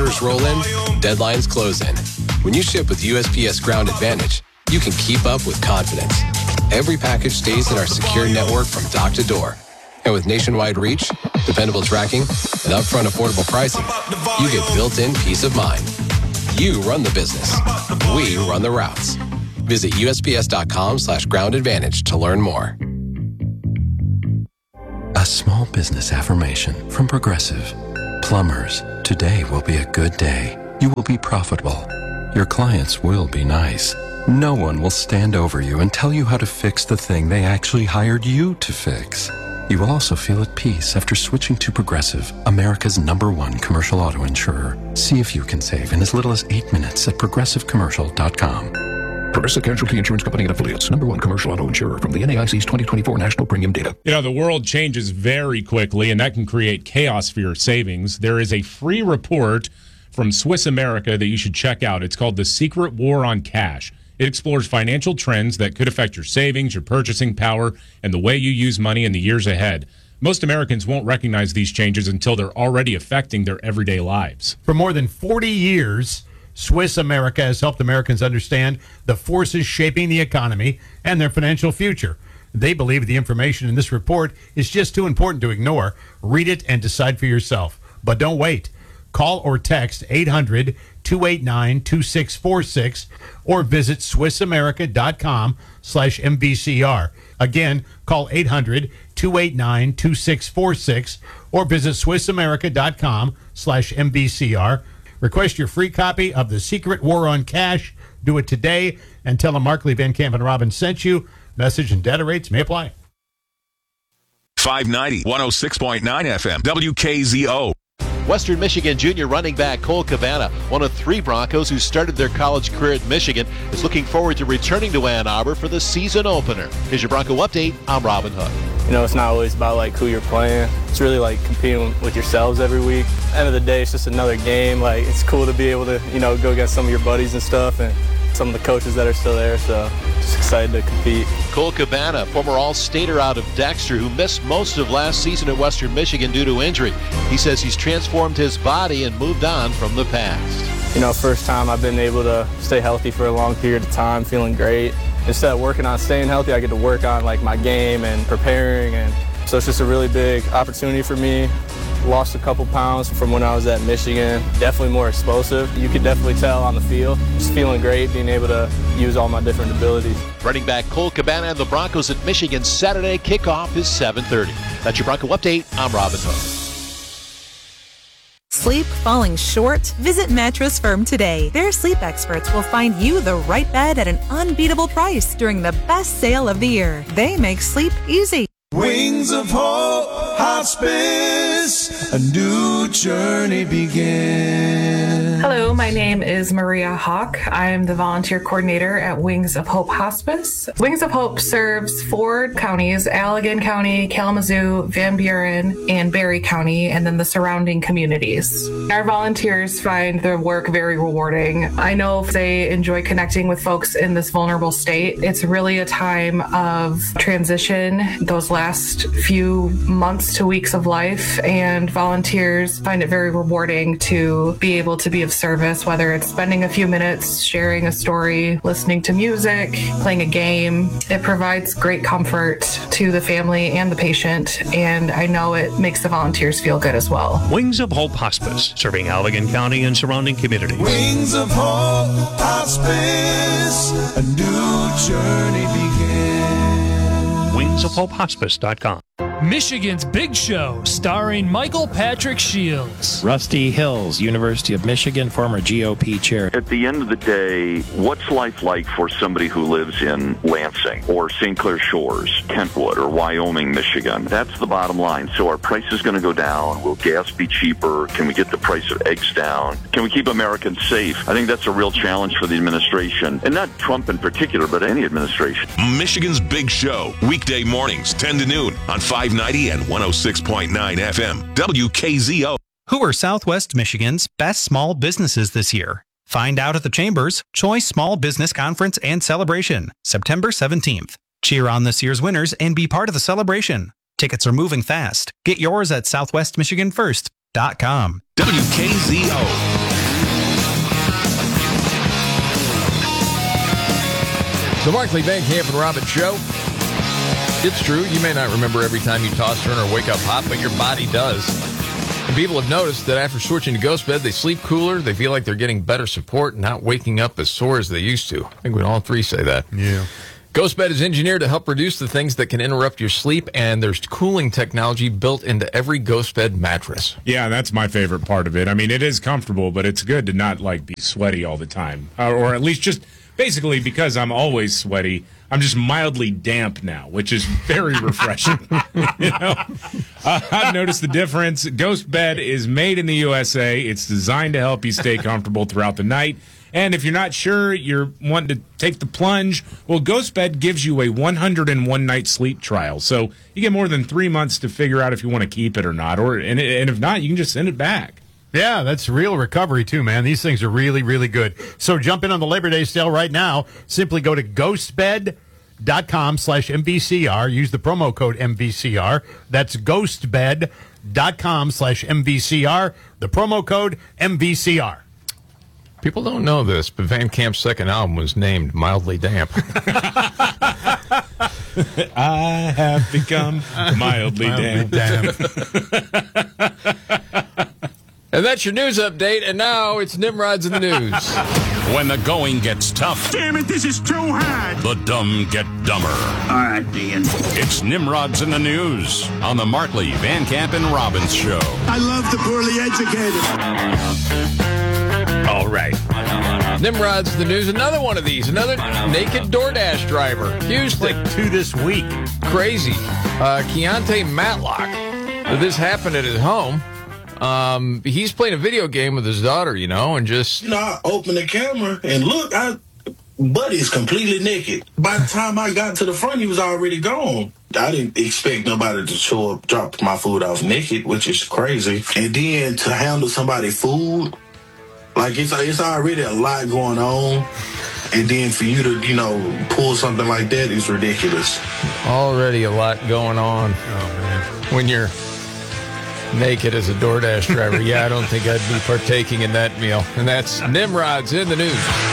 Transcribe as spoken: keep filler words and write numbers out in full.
Orders roll in, deadlines close in. When you ship with U S P S Ground Advantage, you can keep up with confidence. Every package stays in our secure network from dock to door. And with nationwide reach, dependable tracking, and upfront affordable pricing, you get built-in peace of mind. You run the business. We run the routes. Visit USPS.com slash ground advantage to learn more. A small business affirmation from Progressive. Plumbers, today will be a good day. You will be profitable. Your clients will be nice. No one will stand over you and tell you how to fix the thing they actually hired you to fix. You will also feel at peace after switching to Progressive, America's number one commercial auto insurer. See if you can save in as little as eight minutes at progressive commercial dot com. Progressive Casualty Insurance Company and Affiliates, number one commercial auto insurer from the N A I C's twenty twenty-four National Premium Data. You know, the world changes very quickly, and that can create chaos for your savings. There is a free report from Swiss America that you should check out. It's called The Secret War on Cash. It explores financial trends that could affect your savings, your purchasing power, and the way you use money in the years ahead. Most Americans won't recognize these changes until they're already affecting their everyday lives. For more than forty years, Swiss America has helped Americans understand the forces shaping the economy and their financial future. They believe the information in this report is just too important to ignore. Read it and decide for yourself. But don't wait. Call or text eight hundred, two eight nine, two six four six or visit swissamerica.com slash MBCR. Again, call eight hundred, two eight nine, two six four six or visit swissamerica.com slash MBCR. Request your free copy of The Secret War on Cash. Do it today and tell them Markley, Van Camp, and Robin sent you. Message and data rates may apply. five ninety, one oh six point nine F M, W K Z O. Western Michigan junior running back Cole Cabana, one of three Broncos who started their college career at Michigan, is looking forward to returning to Ann Arbor for the season opener. Here's your Bronco update. I'm Robin Hood. You know, it's not always about like who you're playing. It's really like competing with yourselves every week. End of the day, it's just another game. Like, it's cool to be able to, you know, go against some of your buddies and stuff, and some of the coaches that are still there. So just excited to compete. Cole Cabana, former All-Stater out of Dexter, who missed most of last season at Western Michigan due to injury. He says he's transformed his body and moved on from the past. You know, first time I've been able to stay healthy for a long period of time, feeling great. Instead of working on staying healthy, I get to work on like my game and preparing, and so it's just a really big opportunity for me. Lost a couple pounds from when I was at Michigan. Definitely more explosive. You could definitely tell on the field. Just feeling great, being able to use all my different abilities. Running back Cole Cabana and the Broncos at Michigan Saturday. Kickoff is seven thirty. That's your Bronco update. I'm Robin Hood. Sleep falling short? Visit Mattress Firm today. Their sleep experts will find you the right bed at an unbeatable price during the best sale of the year. They make sleep easy. Wings of Hope Hospice, a new journey begins. Hello, my name is Maria Hawk. I am the volunteer coordinator at Wings of Hope Hospice. Wings of Hope serves four counties: Allegan County, Kalamazoo, Van Buren, and Berry County, and then the surrounding communities. Our volunteers find their work very rewarding. I know they enjoy connecting with folks in this vulnerable state. It's really a time of transition, those last few months to weeks of life, and volunteers find it very rewarding to be able to be of service, whether it's spending a few minutes sharing a story, listening to music, playing a game. It provides great comfort to the family and the patient, and I know it makes the volunteers feel good as well. Wings of Hope Hospice, serving Allegan County and surrounding communities. Wings of Hope Hospice, a new journey begins. wings of hope hospice dot com. Michigan's Big Show, starring Michael Patrick Shields. Rusty Hills, University of Michigan, former G O P chair. At the end of the day, what's life like for somebody who lives in Lansing or Saint Clair Shores, Kentwood, or Wyoming, Michigan? That's the bottom line. So our price is going to go down. Will gas be cheaper? Can we get the price of eggs down? Can we keep Americans safe? I think that's a real challenge for the administration, and not Trump in particular, but any administration. Michigan's Big Show, weekday mornings, ten to noon on five ninety and one oh six point nine F M, W K Z O. Who are Southwest Michigan's best small businesses this year? Find out at the Chamber's Choice Small Business Conference and Celebration, September seventeenth. Cheer on this year's winners and be part of the celebration. Tickets are moving fast. Get yours at southwest michigan first dot com. W K Z O. The Markley Van Camp and Robbins Show. It's true, you may not remember every time you toss, turn, or wake up hot, but your body does. And people have noticed that after switching to Ghost Bed, they sleep cooler, they feel like they're getting better support, not waking up as sore as they used to. I think we all three say that. Yeah. Ghost Bed is engineered to help reduce the things that can interrupt your sleep, and there's cooling technology built into every Ghost Bed mattress. Yeah, that's my favorite part of it. I mean, it is comfortable, but it's good to not, like, be sweaty all the time. Uh, or at least just, basically, because I'm always sweaty, I'm just mildly damp now, which is very refreshing. you know? uh, I've noticed the difference. Ghost Bed is made in the U S A. It's designed to help you stay comfortable throughout the night. And if you're not sure you're wanting to take the plunge, well, Ghost Bed gives you a one hundred one night sleep trial. So you get more than three months to figure out if you want to keep it or not. Or and, and if not, you can just send it back. Yeah, that's real recovery, too, man. These things are really, really good. So jump in on the Labor Day sale right now. Simply go to ghostbed.com slash MVCR. Use the promo code M V C R. That's ghostbed.com slash MVCR. The promo code M V C R. People don't know this, but Van Camp's second album was named Mildly Damp. I have become mildly, mildly damp. damp. And that's your news update, and now it's Nimrod's in the news. When the going gets tough. Damn it, this is too hard. The dumb get dumber. All right, Dean. It's Nimrod's in the news on the Markley, Van Camp, and Robbins Show. I love the poorly educated. All right. Nimrod's the news. Another one of these. Another naked DoorDash driver. Houston. Like two this week. Crazy. Uh, Keontae Matlock. This happened at his home. Um, he's playing a video game with his daughter, you know, and just... You know, I opened the camera and look, I, Buddy's completely naked. By the time I got to the front, he was already gone. I didn't expect nobody to show up, drop my food off naked, which is crazy. And then to handle somebody's food... Like, it's it's already a lot going on, and then for you to, you know, pull something like that is ridiculous. Already a lot going on. Oh, man. When you're naked as a DoorDash driver, yeah, I don't think I'd be partaking in that meal. And that's Nimrod's in the news.